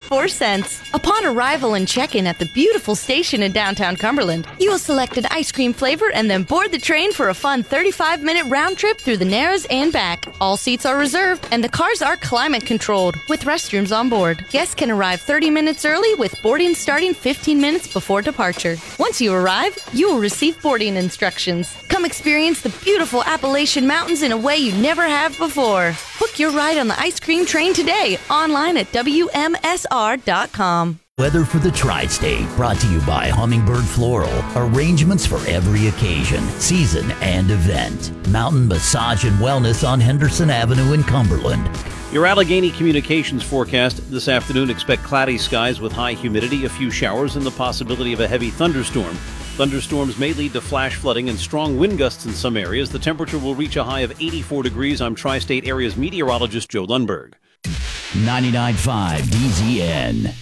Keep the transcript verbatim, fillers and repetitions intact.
four cents. Upon arrival and check-in at the beautiful station in downtown Cumberland, you will select an ice cream flavor and then board the train for a fun thirty-five minute round trip through the Narrows and back. All seats are reserved and the cars are climate controlled with restrooms on board. Guests can arrive thirty minutes early with boarding starting fifteen minutes before departure. Once you arrive, you will receive boarding instructions. Come experience the beautiful Appalachian Mountains in a way you never have before. Book your ride on the ice cream train today online at W M S R dot com. Weather for the Tri-State, brought to you by Hummingbird Floral. Arrangements for every occasion, season, and event. Mountain Massage and Wellness on Henderson Avenue in Cumberland. Your Allegheny Communications forecast this afternoon: expect cloudy skies with high humidity, a few showers, and the possibility of a heavy thunderstorm. Thunderstorms may lead to flash flooding and strong wind gusts in some areas. The temperature will reach a high of eighty-four degrees. I'm Tri-State Area's meteorologist Joe Lundberg. ninety-nine point five D Z N.